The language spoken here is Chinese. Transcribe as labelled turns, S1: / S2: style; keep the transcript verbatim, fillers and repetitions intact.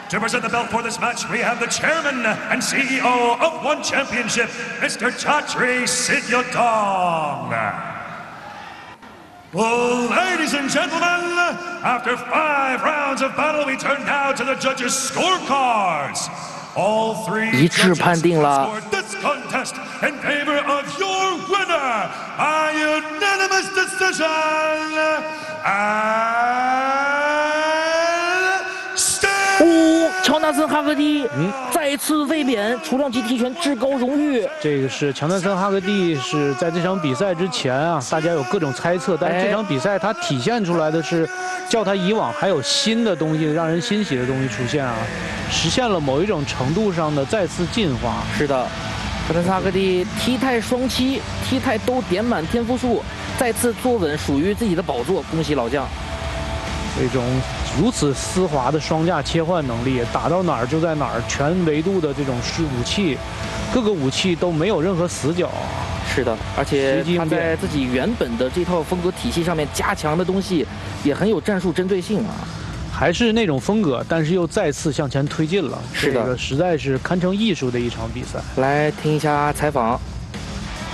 S1: To present the belt for this match, we have the chairman and C E O of One Championship, Mister Chatri Sityodong. Well, ladies and gentlemen, after five rounds of battle, we turn now to the judges' scorecards. All three
S2: 一致判定了
S1: scored this contest in favor of your winner by unanimous decision. And stand.
S2: 哦，乔纳森·哈格蒂，嗯，再次卫冕重量级体拳至高荣誉。
S3: 这个是乔纳森·哈格蒂是在这场比赛之前啊，大家有各种猜测，但是这场比赛他体现出来的是，较他以往还有新的东西，让人欣喜的东西出现啊，实现了某一种程度上的再次进化。
S2: 是的，乔纳森·哈格蒂踢泰双栖，踢泰都点满天赋数，再次坐稳属于自己的宝座，恭喜老将！
S3: 这种如此丝滑的双架切换能力，打到哪儿就在哪儿，全维度的这种是武器，各个武器都没有任何死角。
S2: 是的，而且他在自己原本的这套风格体系上面加强的东西，也很有战术针对性啊。
S3: 还是那种风格，但是又再次向前推进了。
S2: 是的，
S3: 这个实在是堪称艺术的一场比赛。
S2: 来听一下采访。